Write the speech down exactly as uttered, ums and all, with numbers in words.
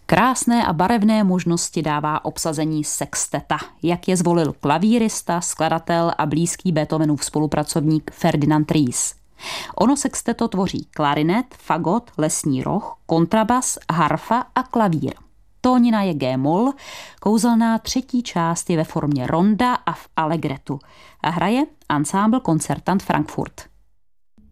Krásné a barevné možnosti dává obsazení sexteta, jak je zvolil klavírista, skladatel a blízký Beethovenův spolupracovník Ferdinand Ries. Ono sexteto tvoří klarinet, fagot, lesní roh, kontrabas, harfa a klavír. Tónina je G-moll, kouzelná třetí část je ve formě ronda a v allegretu a hraje Ensemble Concertant Frankfurt.